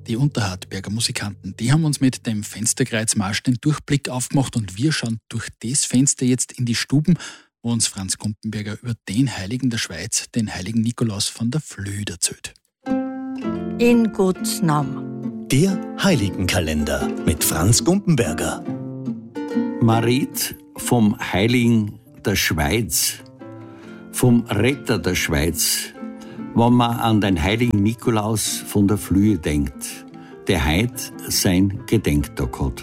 Die Unterhartberger Musikanten, die haben uns mit dem Fensterkreuzmarsch den Durchblick aufgemacht und wir schauen durch das Fenster jetzt in die Stuben, wo uns Franz Gumpenberger über den Heiligen der Schweiz, den heiligen Nikolaus von der Flöh, erzählt. In Gottes Namen. Der Heiligenkalender mit Franz Gumpenberger. Man redet vom Heiligen der Schweiz, vom Retter der Schweiz, wenn man an den heiligen Nikolaus von der Flöhe denkt, der heut sein Gedenktag hat.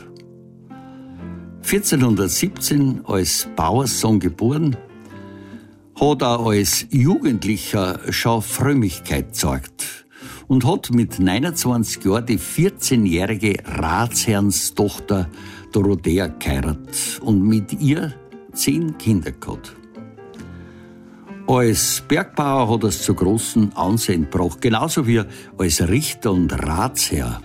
1417 als Bauerssohn geboren, hat er als Jugendlicher schon Frömmigkeit gezeigt und hat mit 29 Jahren die 14-jährige Ratsherrnstochter Dorothea geheiratet und mit ihr 10 Kinder gehabt. Als Bergbauer hat er es zu großem Ansehen gebracht, genauso wie als Richter und Ratsherr.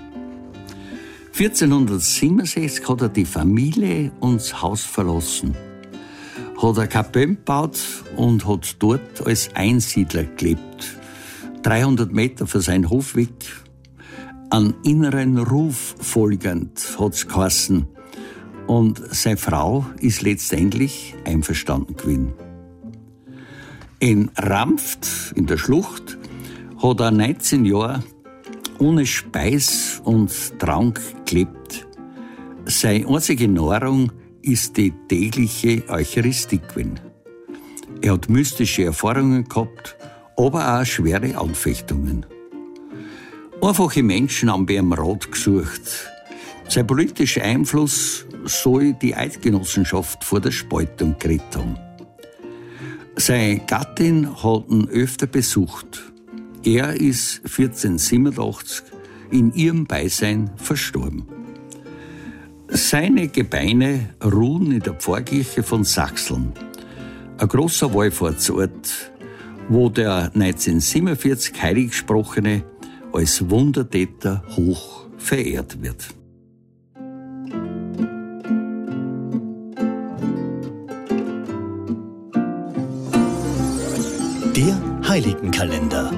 1467 hat er die Familie und das Haus verlassen, hat eine Kapelle gebaut und hat dort als Einsiedler gelebt. 300 Meter von seinem Hof weg. An inneren Ruf folgend hat's geheißen. Und seine Frau ist letztendlich einverstanden gewesen. In Ramft, in der Schlucht, hat er 19 Jahre ohne Speis und Trank gelebt. Seine einzige Nahrung ist die tägliche Eucharistie gewesen. Er hat mystische Erfahrungen gehabt, aber auch schwere Anfechtungen. Einfache Menschen haben bei ihm Rat gesucht. Sein politischer Einfluss soll die Eidgenossenschaft vor der Spaltung gerettet haben. Seine Gattin hat ihn öfter besucht. Er ist 1487 in ihrem Beisein verstorben. Seine Gebeine ruhen in der Pfarrkirche von Sachseln, ein großer Wallfahrtsort, wo der 1947 Heiliggesprochene als Wundertäter hoch verehrt wird. Der Heiligenkalender